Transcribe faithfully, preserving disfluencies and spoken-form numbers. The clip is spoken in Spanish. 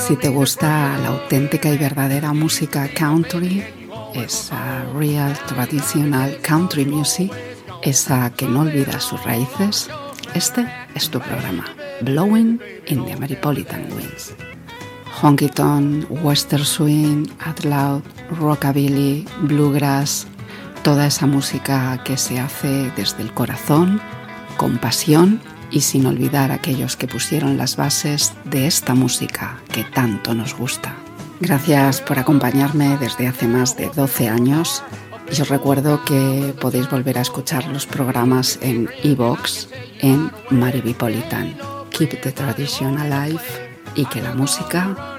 Si te gusta la auténtica y verdadera música country, esa real traditional country music, esa que no olvida sus raíces, este es tu programa, Blowing in the Ameripolitan Winds. Honky tonk, western swing, out loud, rockabilly, bluegrass, toda esa música que se hace desde el corazón, con pasión y sin olvidar a aquellos que pusieron las bases de esta música que tanto nos gusta. Gracias por acompañarme desde hace más de doce años y os recuerdo que podéis volver a escuchar los programas en iVoox, en Maribipolitan. Keep the tradition alive y que la música